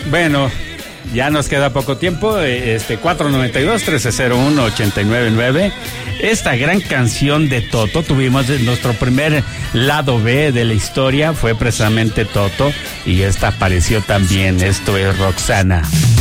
Bueno, ya nos queda poco tiempo, 492-1301-899. Esta gran canción de Toto, tuvimos nuestro primer lado B de la historia, fue precisamente Toto, y esta apareció también. Esto es Roxana.